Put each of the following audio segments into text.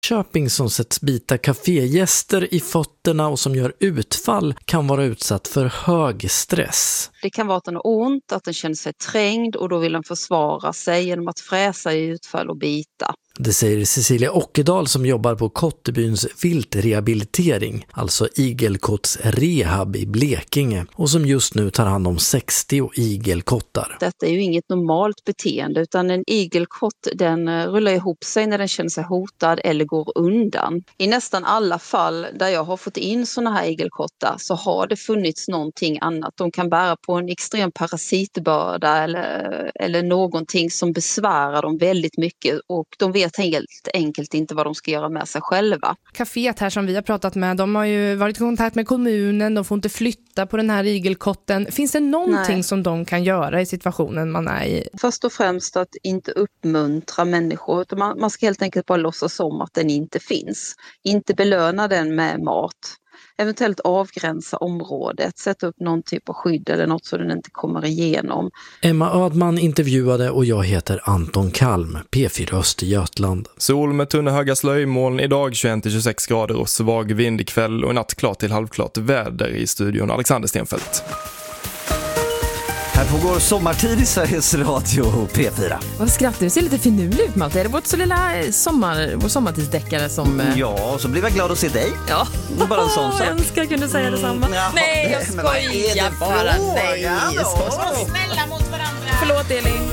Köping som sätts bita kafégäster i fötterna och som gör utfall kan vara utsatt för hög stress. Det kan vara att den har ont, att den känner sig trängd och då vill den försvara sig genom att fräsa i utfall och bita. Det säger Cecilia Ockedal som jobbar på Kottebyns viltrehabilitering, alltså igelkotts rehab i Blekinge, och som just nu tar hand om 60 igelkottar. Detta är ju inget normalt beteende, utan en igelkott den rullar ihop sig när den känner sig hotad eller går undan. I nästan alla fall där jag har fått in såna här igelkottar så har det funnits någonting annat. De kan bära på en extrem parasitbörda eller någonting som besvärar dem väldigt mycket, och de vet helt enkelt inte vad de ska göra med sig själva. Caféet här som vi har pratat med, de har ju varit i kontakt med kommunen, de får inte flytta på den här igelkotten. Finns det någonting som de kan göra i situationen man är i? Först och främst att inte uppmuntra människor, utan man ska helt enkelt bara låtsas om att den inte finns. Inte belöna den med mat. Eventuellt avgränsa området, sätta upp någon typ av skydd eller något så den inte kommer igenom. Emma Ödman intervjuade och jag heter Anton Kalm, P4 Östergötland. Sol med tunna höga slöjmoln, idag 21-26 grader och svag vind ikväll och i natt klart till halvklart väder i studion. Alexander Stenfeldt. Här pågår sommartid i Sveriges Radio P4. Vad skrattar du? Ser lite finurlig ut, Malte. Är det vår lilla sommartidsdeckare som... Ja, så blir jag glad att se dig. Ja. Bara en sån sak. Jag önskar kunde säga detsamma. Nej, jag skojar bara. Nej, så snälla mot varandra. Förlåt, Elin.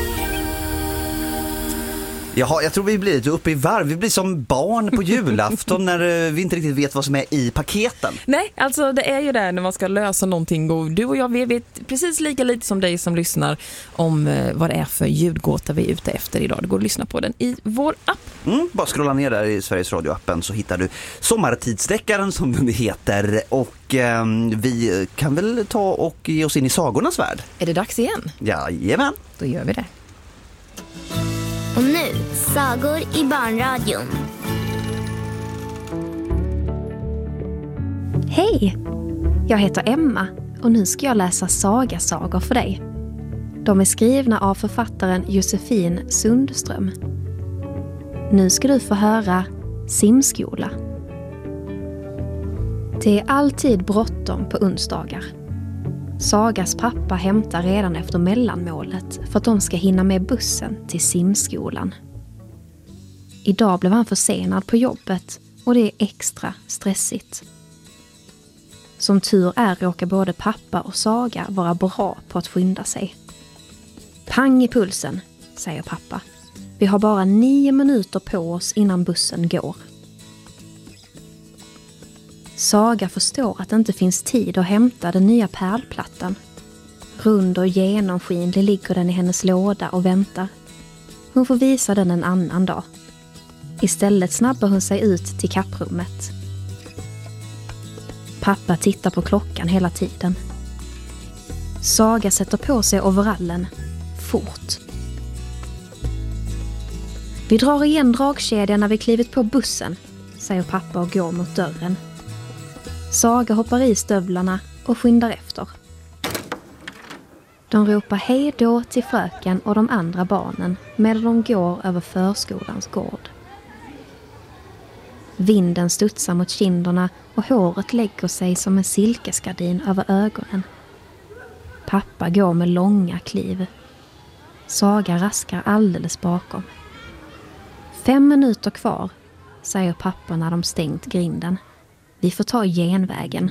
Jaha, jag tror vi blir lite uppe i varv. Vi blir som barn på julafton när vi inte riktigt vet vad som är i paketen. Nej, alltså det är ju där när man ska lösa någonting. Och du och jag vi vet precis lika lite som dig som lyssnar om vad det är för ljudgåta vi är ute efter idag. Det går att lyssna på den i vår app. Bara scrolla ner där i Sveriges Radio-appen så hittar du sommartidsdeckaren som den heter. Och vi kan väl ta och ge oss in i sagornas värld. Är det dags igen? Jajamän. Då gör vi det. Och nu, sagor i barnradion. Hej! Jag heter Emma och nu ska jag läsa sagasagor för dig. De är skrivna av författaren Josefin Sundström. Nu ska du få höra Simskola. Det är alltid bråttom på onsdagar. Sagas pappa hämtar redan efter mellanmålet för att de ska hinna med bussen till simskolan. Idag blev han försenad på jobbet och det är extra stressigt. Som tur är råkar både pappa och Saga vara bra på att skynda sig. Pang i pulsen, säger pappa. Vi har bara 9 minuter på oss innan bussen går. Saga förstår att det inte finns tid att hämta den nya pärlplattan. Rund och genomskinlig ligger den i hennes låda och väntar. Hon får visa den en annan dag. Istället snabbar hon sig ut till kapprummet. Pappa tittar på klockan hela tiden. Saga sätter på sig overallen. Fort. Vi drar igen dragkedjan när vi klivit på bussen, säger pappa och går mot dörren. Saga hoppar i stövlarna och skyndar efter. De ropar hej då till fröken och de andra barnen medan de går över förskolans gård. Vinden studsar mot kinderna och håret lägger sig som en silkesgardin över ögonen. Pappa går med långa kliv. Saga raskar alldeles bakom. 5 minuter kvar, säger pappa när de stängt grinden. Vi får ta genvägen.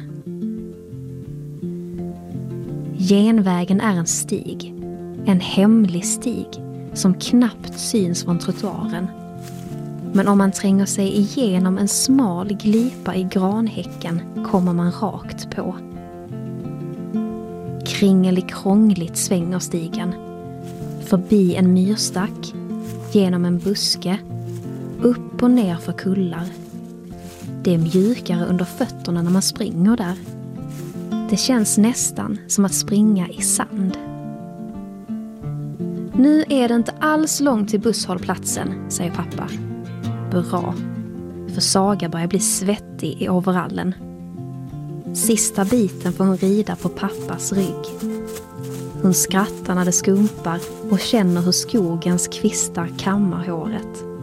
Genvägen är en stig. En hemlig stig som knappt syns från trottoaren. Men om man tränger sig igenom en smal glipa i granhäcken kommer man rakt på. Kringelikrångligt svänger stigen. Förbi en myrstack, genom en buske, upp och ner för kullar. Det är mjukare under fötterna när man springer där. Det känns nästan som att springa i sand. Nu är det inte alls långt till busshållplatsen, säger pappa. Bra, för Saga börjar bli svettig i overallen. Sista biten får hon rida på pappas rygg. Hon skrattar när det skumpar och känner hur skogens kvistar kammar håret.